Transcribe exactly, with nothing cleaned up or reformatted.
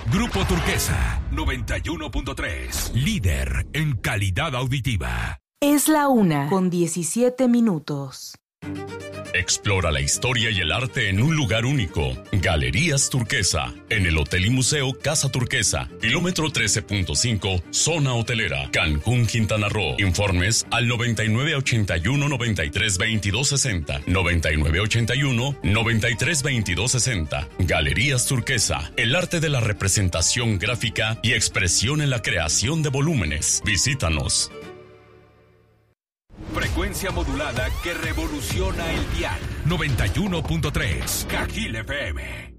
Grupo Turquesa, noventa y uno punto tres. Líder en calidad auditiva. Es la una con diecisiete minutos. Explora la historia y el arte en un lugar único. Galerías Turquesa, en el Hotel y Museo Casa Turquesa, kilómetro trece punto cinco, zona hotelera, Cancún, Quintana Roo. Informes al noventa y nueve ochenta y uno noventa y tres veintidós sesenta, noventa y nueve ochenta y uno noventa y tres veintidós sesenta. Galerías Turquesa, el arte de la representación gráfica y expresión en la creación de volúmenes. Visítanos. Frecuencia modulada que revoluciona el dial. noventa y uno punto tres. Cajil F M.